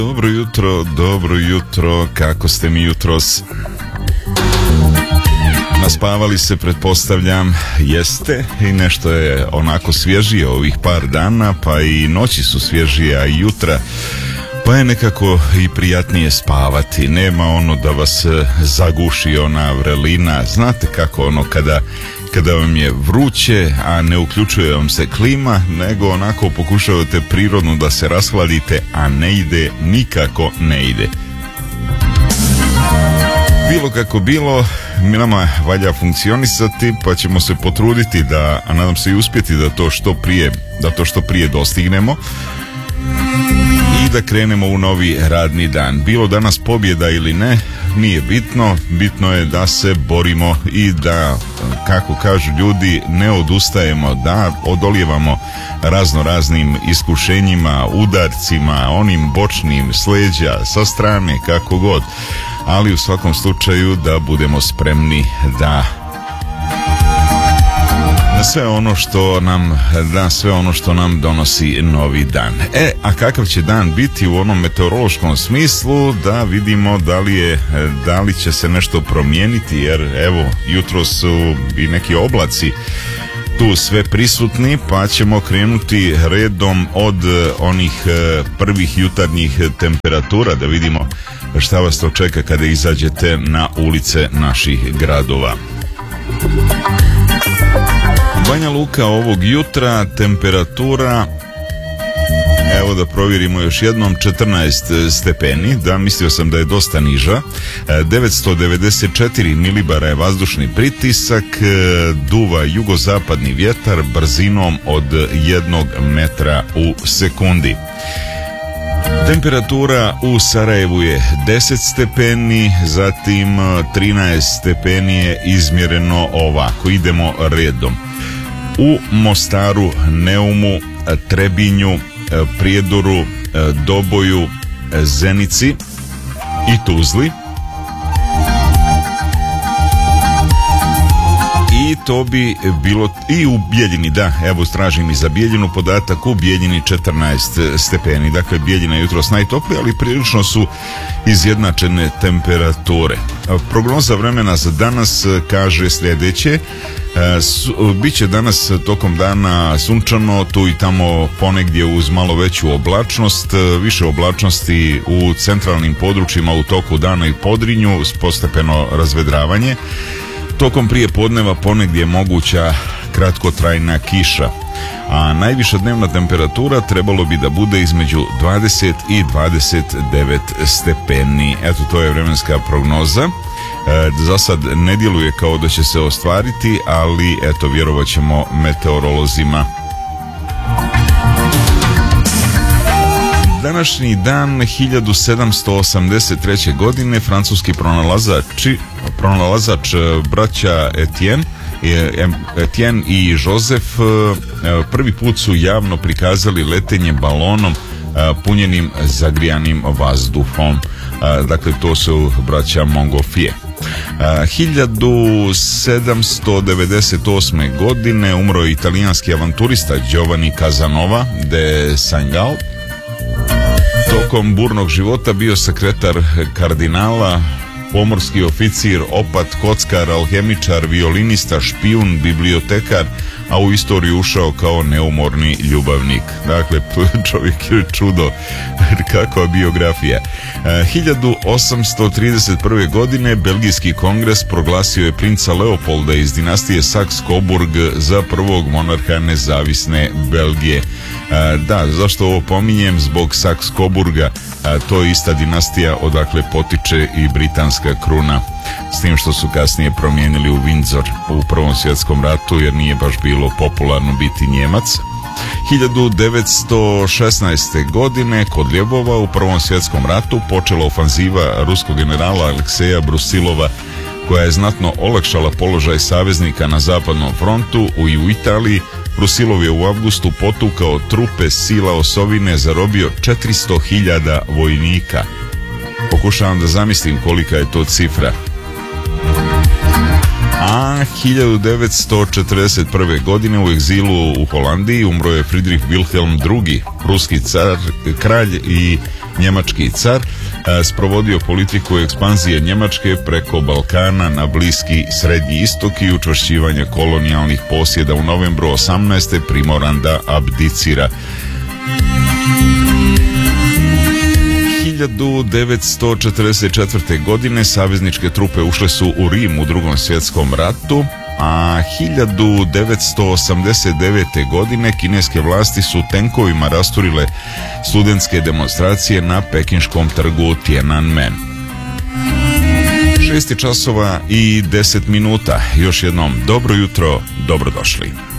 Dobro jutro, kako ste mi jutros? Naspavali se, pretpostavljam, jeste, i nešto je onako svježije ovih par dana, pa i noći su svježije, a i jutra, pa je nekako i prijatnije spavati. Nema ono da vas zaguši ona vrelina, znate kako ono kada vam je vruće, a ne uključuje vam se klima, nego onako pokušavate prirodno da se rashladite, a ne ide, nikako ne ide. Bilo kako bilo, nama valja funkcionisati, pa ćemo se potruditi da, a nadam se i uspjeti da to što prije dostignemo i da krenemo u novi radni dan. Bilo danas pobjeda ili ne, nije bitno, bitno je da se borimo i da, kako kažu ljudi, ne odustajemo, da odolijevamo raznim iskušenjima, udarcima, onim bočnim, s leđa, sa strane, kako god, ali u svakom slučaju da budemo spremni na sve ono što nam donosi novi dan. A kakav će dan biti u onom meteorološkom smislu, da vidimo da li će se nešto promijeniti, jer evo, jutro su i neki oblaci tu sve prisutni, pa ćemo krenuti redom od onih prvih jutarnjih temperatura, da vidimo šta vas to čeka kada izađete na ulice naših gradova. Banja Luka ovog jutra, temperatura, evo da provjerimo još jednom, 14 stepeni, da, mislio sam da je dosta niža, 994 milibara je vazdušni pritisak, duva jugozapadni vjetar brzinom od 1 metra u sekundi. Temperatura u Sarajevu je 10 stepeni, zatim 13 stepeni je izmjereno ovako, idemo redom. U Mostaru, Neumu, Trebinju, Prijedoru, Doboju, Zenici i Tuzli. I to bi bilo i u Bijeljini, da, evo tražim i za Bijeljinu podatak, u Bijeljini 14 stepeni, dakle Bijeljina je jutros najtoplija, ali prilično su izjednačene temperature. Prognoza vremena za danas kaže sljedeće: biće danas tokom dana sunčano, tu i tamo ponegdje uz malo veću oblačnost, više oblačnosti u centralnim područjima u toku dana i Podrinju, postepeno razvedravanje. Tokom prije podneva ponegdje je moguća kratkotrajna kiša, a najviša dnevna temperatura trebalo bi da bude između 20 i 29 stepeni. Eto, to je vremenska prognoza. Za sad ne djeluje kao da će se ostvariti, ali eto, vjerovat ćemo meteorolozima. Današnji dan 1783. godine francuski pronalazač braća Etienne i Joseph prvi put su javno prikazali letenje balonom punjenim zagrijanim vazduhom. Dakle, to su braća Montgolfier. 1798. godine umro je italijanski avanturista Giovanni Casanova de Sangal. Tokom burnog života bio sekretar kardinala, pomorski oficir, opat, kockar, alhemičar, violinista, špijun, bibliotekar, a u istoriju ušao kao neumorni ljubavnik. Dakle, čovjek je čudo, kakva biografija. 1831. godine Belgijski kongres proglasio je princa Leopolda iz dinastije Saks-Coburg za prvog monarha nezavisne Belgije. Da, zašto ovo pominjem? Zbog Saks-Coburga, to je ista dinastija odakle potiče i britanska kruna, s tim što su kasnije promijenili u Windsor u Prvom svjetskom ratu, jer nije baš bilo popularno biti Njemac. 1916. godine kod Ljubova u Prvom svjetskom ratu počela ofanziva ruskog generala Alekseja Brusilova, koja je znatno olakšala položaj saveznika na zapadnom frontu i u Italiji. Brusilov je u avgustu potukao trupe sila osovine, zarobio 400.000 vojnika. Pokušavam da zamislim kolika je to cifra. A 1941. godine u egzilu u Holandiji umro je Friedrich Wilhelm II, ruski car, kralj i njemački car sprovodio politiku ekspanzije Njemačke preko Balkana na Bliski i Srednji istok i učvršćivanje kolonijalnih posjeda. U novembru 18. primoran da abdicira. 1944. godine savezničke trupe ušle su u Rim u Drugom svjetskom ratu, a 1989. godine kineske vlasti su tenkovima rasturile studentske demonstracije na pekinškom trgu Tiananmen. 6 časova i 10 minuta. Još jednom dobro jutro, dobrodošli.